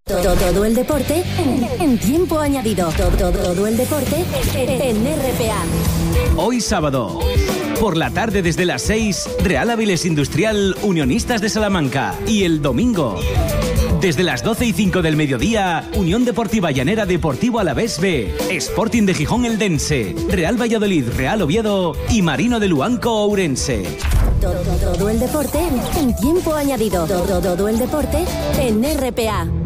Todo el deporte en tiempo añadido. Todo el deporte en RPA. Hoy sábado, por la tarde desde las 6, Real Avilés Industrial, Unionistas de Salamanca. Y el domingo, desde las 12:05 del mediodía, Unión Deportiva Llanera Deportivo Alavés B, Sporting de Gijón Eldense, Real Valladolid Real Oviedo y Marino de Luanco Ourense. Todo el deporte en tiempo añadido. Todo el deporte en RPA.